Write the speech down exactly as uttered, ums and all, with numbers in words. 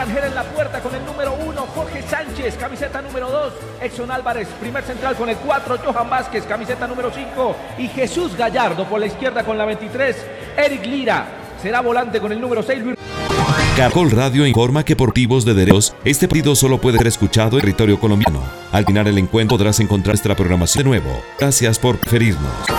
Rangel en la puerta con el número uno, Jorge Sánchez, camiseta número dos, Exxon Álvarez, primer central con el cuatro, Johan Vázquez, camiseta número cinco, y Jesús Gallardo por la izquierda con la veintitrés, Eric Lira, será volante con el número seis, Luis. Caracol Radio informa que por motivos de derechos, este partido solo puede ser escuchado en territorio colombiano. Al final el encuentro podrás encontrar nuestra programación de nuevo. Gracias por preferirnos.